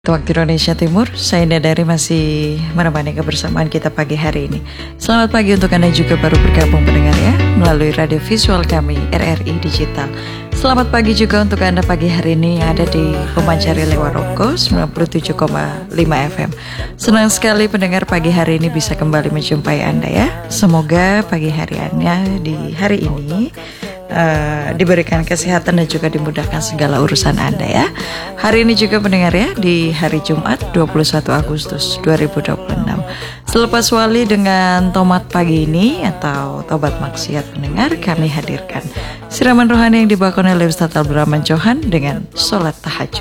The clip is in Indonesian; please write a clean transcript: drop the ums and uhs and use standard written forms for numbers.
Waktu Indonesia Timur, saya Indah Dari masih menemani kebersamaan kita pagi hari ini. Selamat pagi untuk Anda juga baru bergabung pendengar ya, melalui radio visual kami RRI Digital. Selamat pagi juga untuk Anda pagi hari ini yang ada di Pemancar Lewaroko 97,5 FM. Senang sekali pendengar pagi hari ini bisa kembali menjumpai Anda ya. Semoga pagi hariannya di hari ini diberikan kesehatan dan juga dimudahkan segala urusan Anda ya. Hari ini juga pendengar ya, di hari Jumat 21 Agustus 2026. Selepas wali dengan tomat pagi ini atau tobat maksiat pendengar, kami hadirkan siraman rohani yang dibawakan oleh Ustaz Abdurrahman Johan dengan sholat tahajud.